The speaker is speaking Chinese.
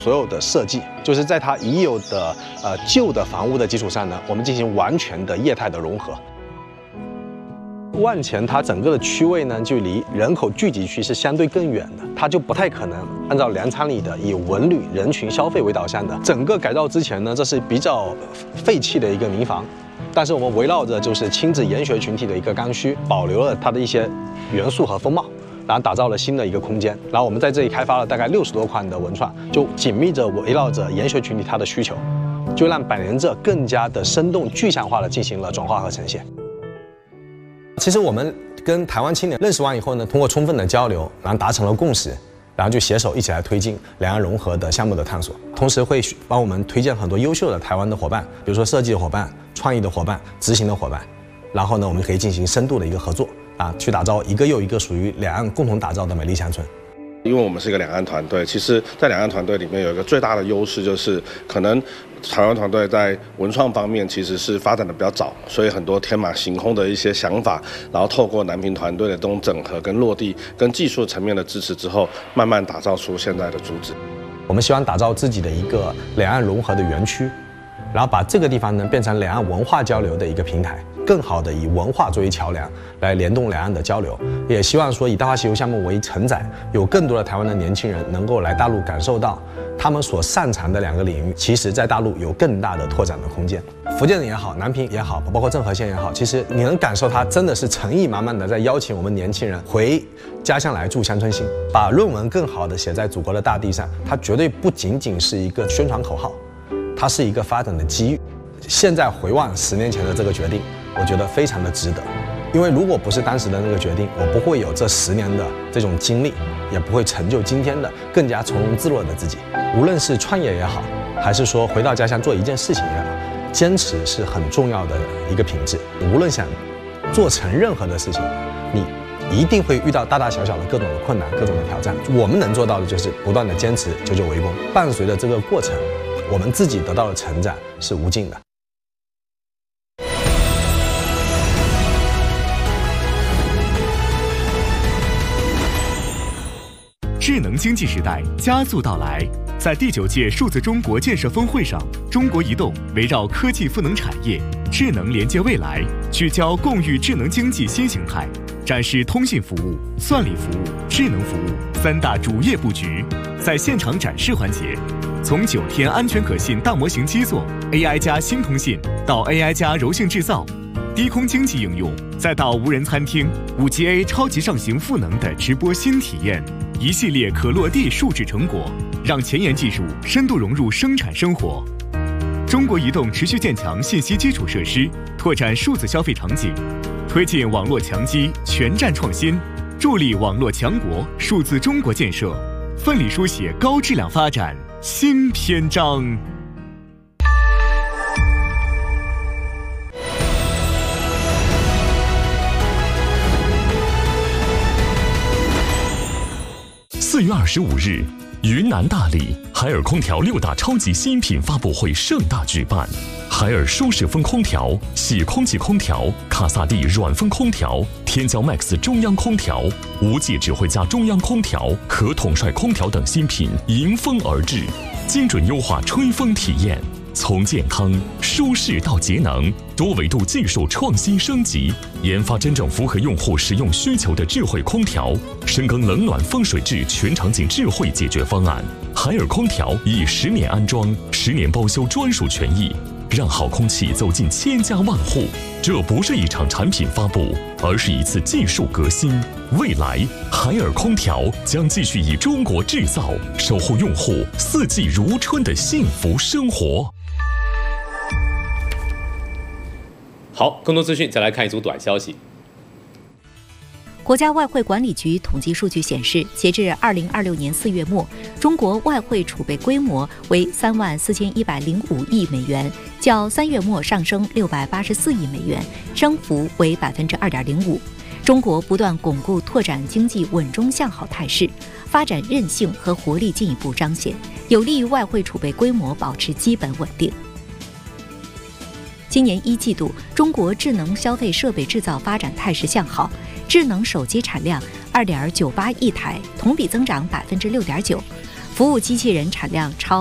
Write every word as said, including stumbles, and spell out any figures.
所有的设计就是在它已有的呃旧的房屋的基础上呢，我们进行完全的业态的融合。万钱它整个的区位呢，就离人口聚集区是相对更远的，它就不太可能按照粮仓里的以文旅人群消费为导向的。整个改造之前呢，这是比较废弃的一个民房，但是我们围绕着就是亲子研学群体的一个刚需，保留了它的一些元素和风貌。 然后打造了新的一个空间，然后我们在这里开发了大概六十多款的文创，就紧密着围绕着研学群体它的需求，就让百年浙更加的生动具象化的进行了转化和呈现。其实我们跟台湾青年认识完以后呢，通过充分的交流，然后达成了共识，然后就携手一起来推进两岸融合的项目的探索，同时会帮我们推荐很多优秀的台湾的伙伴，比如说设计的伙伴、创意的伙伴、执行的伙伴，然后呢，我们可以进行深度的一个合作。 啊，去打造一个又一个属于两岸共同打造的美丽乡村。 因为我们是一个两岸团队，其实，在两岸团队里面有一个最大的优势，就是可能台湾团队在文创方面其实是发展的比较早，所以很多天马行空的一些想法，然后透过南平团队的这种整合跟落地，跟技术层面的支持之后，慢慢打造出现在的主旨。 我们希望打造自己的一个两岸融合的园区，然后把这个地方呢变成两岸文化交流的一个平台。 更好的以文化作为桥梁来联动两岸的交流，也希望说以大话西游项目为承载，有更多的台湾的年轻人能够来大陆感受到他们所擅长的两个领域，其实在大陆有更大的拓展的空间。福建人也好，南平也好，包括政和县也好，其实你能感受他真的是诚意满满的在邀请我们年轻人回家乡来助乡村行，把论文更好的写在祖国的大地上。它绝对不仅仅是一个宣传口号，它是一个发展的机遇。现在回望十年前的这个决定。 我觉得非常的值得，因为如果不是当时的那个决定，我不会有这十年的这种经历，也不会成就今天的更加从容自若的自己。无论是创业也好，还是说回到家乡做一件事情也好，坚持是很重要的一个品质。无论想做成任何的事情，你一定会遇到大大小小的各种的困难、各种的挑战。我们能做到的就是不断的坚持，久久为功。伴随着这个过程，我们自己得到的成长是无尽的。 智能经济时代加速到来，在第九届数字中国建设峰会上，中国移动围绕科技赋能产业、智能连接未来，聚焦共育智能经济新形态，展示通信服务、算力服务、智能服务三大主业布局。在现场展示环节，从九天安全可信大模型基座 A I 加新通信到 A I 加柔性制造。 低空经济应用，再到无人餐厅、五 G A 超级上行赋能的直播新体验，一系列可落地数字成果，让前沿技术深度融入生产生活。中国移动持续建强信息基础设施，拓展数字消费场景，推进网络强基全站创新，助力网络强国数字中国建设，奋力书写高质量发展新篇章。 四月二十五日，云南大理海尔空调六大超级新品发布会盛大举办。海尔舒适风空调、喜空气空调、卡萨帝软风空调、天骄 Max 中央空调、无界指挥家中央空调和统帅空调等新品迎风而至，精准优化吹风体验。 从健康、舒适到节能，多维度技术创新升级，研发真正符合用户使用需求的智慧空调，深耕冷暖风水制全场景智慧解决方案。海尔空调以十年安装、十年包修专属权益，让好空气走进千家万户。这不是一场产品发布，而是一次技术革新。未来，海尔空调将继续以中国制造守护用户四季如春的幸福生活。 好，更多资讯再来看一组短消息。 国家外汇管理局统计数据显示，截至二零二六年四月末，中国外汇储备规模为三万四千一百零五亿美元，较三月末上升六百八十四亿美元，升幅为百分之二点零五。中国不断巩固拓展经济稳中向好态势，发展韧性和活力进一步彰显，有利于外汇储备规模保持基本稳定。 今年一季度，中国智能消费设备制造发展态势向好，智能手机产量二点九八亿台，同比增长百分之六点九，服服务机器人产量超